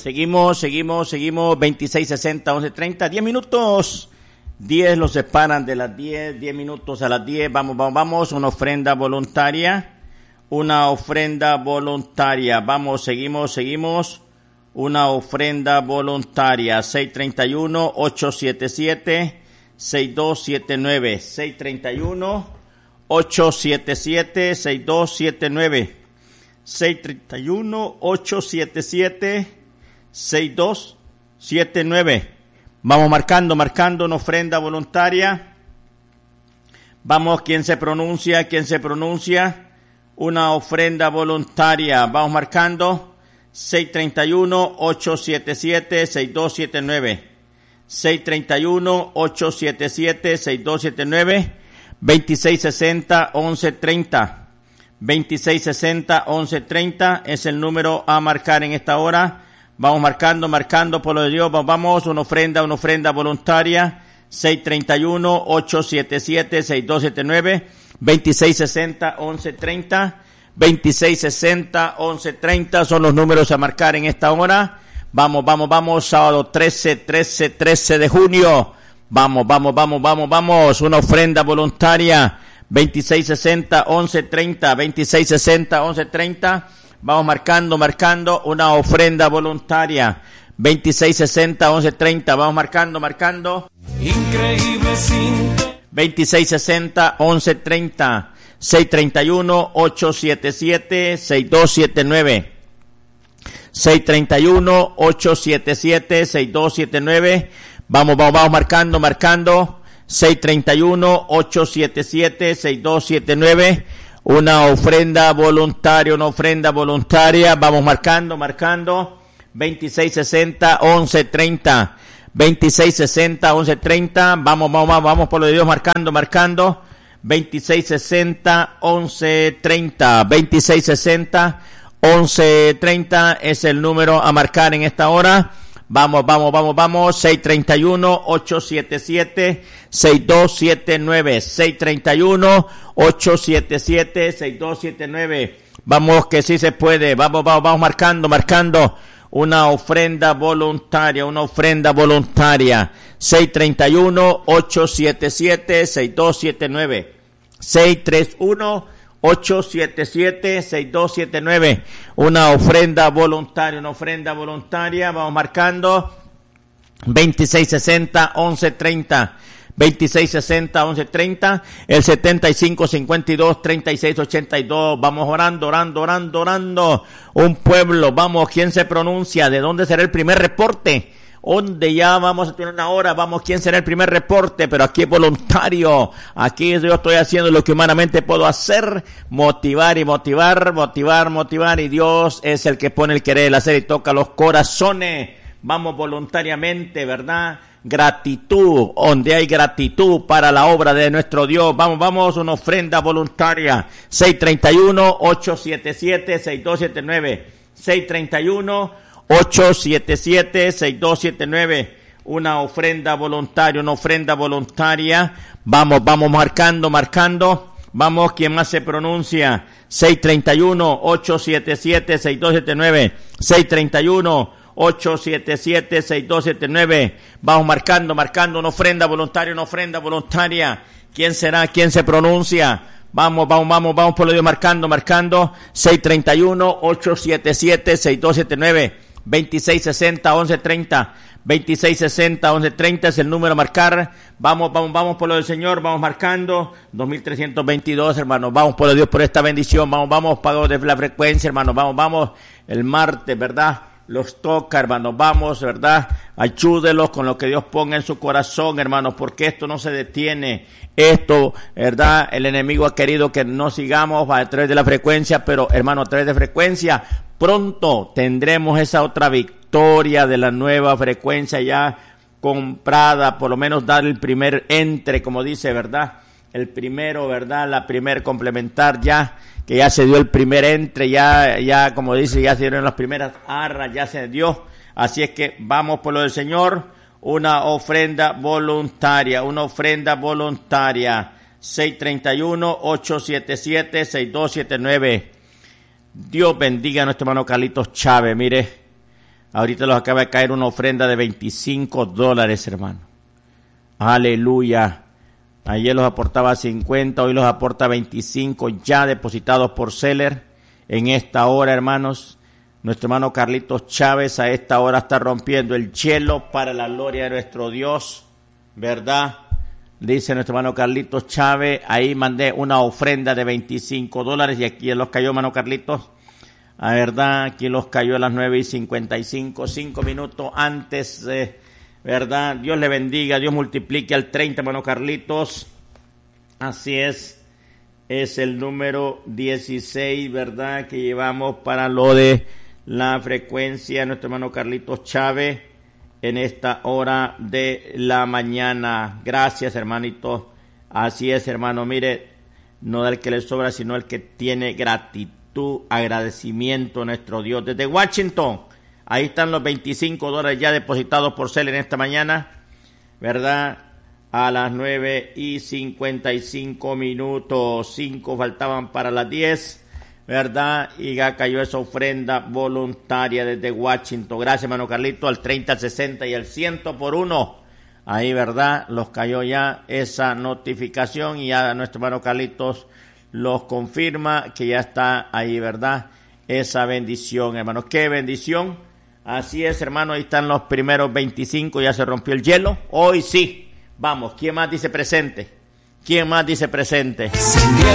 Seguimos, 2660, 1130, 10 minutos. 10 los separan de las 10 minutos a las 10. Vamos, una ofrenda voluntaria. Vamos, seguimos. Una ofrenda voluntaria. 631-877-6279. 631-877-6279. 631-877-6279. Vamos marcando una ofrenda voluntaria. Vamos, ¿quién se pronuncia? Una ofrenda voluntaria. Vamos marcando. 631-877-6279. 631-877-6279. 2660-1130. 2660-1130 es el número a marcar en esta hora. Vamos marcando por lo de Dios. Vamos, una ofrenda voluntaria. 631-877-6279. 2660-1130. 2660-1130 son los números a marcar en esta hora. Vamos, sábado 13 de junio. Vamos, una ofrenda voluntaria. 2660-1130, 2660-1130. Vamos marcando una ofrenda voluntaria. 2660-1130. Vamos marcando. Increíble 2660-1130. 631-877-6279. 631-877-6279. Vamos marcando. 631-877-6279. Una ofrenda voluntaria. Vamos marcando. 2660-1130. 2660-1130. Vamos por lo de Dios marcando. 2660-1130. 2660-1130 es el número a marcar en esta hora. Vamos. 631-877-6279. 631-877-6279. Vamos, que sí se puede. Vamos marcando. Una ofrenda voluntaria. 631-877-6279. 631-877-6279. Una ofrenda voluntaria. Vamos marcando. 2660-1130. 2660-1130. El 7552-3682. Vamos orando. Un pueblo. Vamos, ¿quién se pronuncia? ¿De dónde será el primer reporte? Donde ya vamos a tener una hora, ¿quién será el primer reporte? Pero aquí es voluntario, aquí yo estoy haciendo lo que humanamente puedo hacer, motivar, y Dios es el que pone el querer, el hacer y toca los corazones. Vamos voluntariamente, ¿verdad? Gratitud, donde hay gratitud para la obra de nuestro Dios. Vamos, una ofrenda voluntaria. 631-877-6279. 631-877-6279. Una ofrenda voluntaria. Vamos marcando. Vamos, ¿quién más se pronuncia? 631-877-6279. 631-877-6279. Vamos marcando una ofrenda voluntaria. ¿Quién será? ¿Quién se pronuncia? Vamos por lo de marcando. 631-877-6279. 2660-1130. 2660-1130 es el número a marcar. Vamos por lo del Señor. Vamos marcando. 2322, hermanos. Vamos por lo de Dios, por esta bendición. Vamos, pago de la frecuencia, hermanos. Vamos. El martes, ¿verdad? Los toca, hermanos. Vamos, ¿verdad? Ayúdelos con lo que Dios ponga en su corazón, hermanos, porque esto no se detiene. Esto, ¿verdad? El enemigo ha querido que no sigamos a través de la frecuencia, pero, hermano, a través de frecuencia, pronto tendremos esa otra victoria de la nueva frecuencia ya comprada, por lo menos dar el primer entre, como dice, ¿verdad? El primero, ¿verdad? La primer complementar ya, que ya se dio el primer entre, ya como dice, ya se dieron las primeras arras, ya se dio. Así es que vamos por lo del Señor. Una ofrenda voluntaria. 631-877-6279. Dios bendiga a nuestro hermano Carlitos Chávez. Mire, Ahorita los acaba de caer una ofrenda de $25, hermano. Aleluya. Ayer los aportaba 50, hoy los aporta 25 ya depositados por Seller. En esta hora, hermanos, nuestro hermano Carlitos Chávez a esta hora está rompiendo el hielo para la gloria de nuestro Dios, ¿verdad? Dice nuestro hermano Carlitos Chávez, ahí mandé una ofrenda de $25 y aquí los cayó, hermano Carlitos. La verdad, aquí los cayó a las 9:55, 5 minutos antes, ¿verdad? Dios le bendiga, Dios multiplique al 30, hermano Carlitos. Así es el número 16, ¿verdad? Que llevamos para lo de la frecuencia de nuestro hermano Carlitos Chávez en esta hora de la mañana. Gracias, hermanito. Así es, hermano. Mire, no del que le sobra, sino el que tiene gratitud. Agradecimiento a nuestro Dios. Desde Washington, ahí están los $25 ya depositados por Cel en esta mañana, ¿verdad? A las 9:55 minutos, 5 faltaban para las 10, ¿verdad? Y ya cayó esa ofrenda voluntaria desde Washington. Gracias, hermano Carlito, al 30, al 60 y al 100 por 1. Ahí, ¿verdad? Los cayó ya esa notificación y ya nuestro hermano Carlitos los confirma que ya está ahí, ¿verdad? Esa bendición, hermanos. ¡Qué bendición! Así es, hermano. Ahí están los primeros 25. Ya se rompió el hielo. Hoy sí. Vamos. ¿Quién más dice presente? ¿Quién más dice presente?